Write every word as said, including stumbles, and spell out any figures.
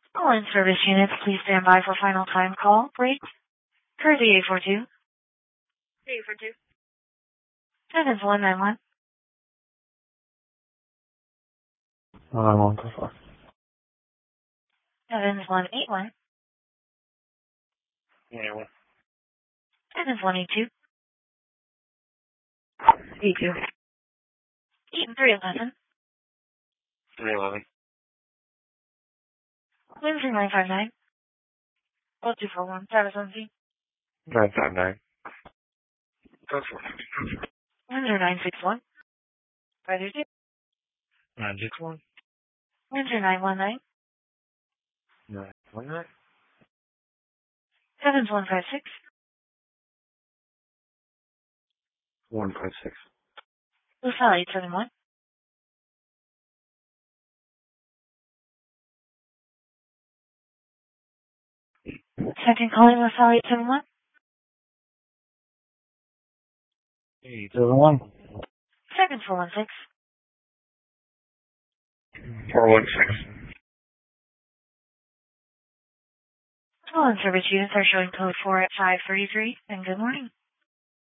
All in service units, please stand by for final time call. Break. Currently eight four two. eight four two. Evans one nine one. nine one two five. Evans one eight one. Yeah, one. Evans one eight two. eight two. Eaton three eleven. three eleven. Windsor nine five nine. Oh two four one. Travis one Z. nine five nine. Go for it. Windsor nine six one. Five two. nine six one. Windsor nine one nine. nine one nine. Evans one five six. one five six. LaSalle eight seven one. Second calling LaSalle eight seven one. eight seven one. Second four one six. four one six. All in service units are showing code four at five thirty-three, and good morning.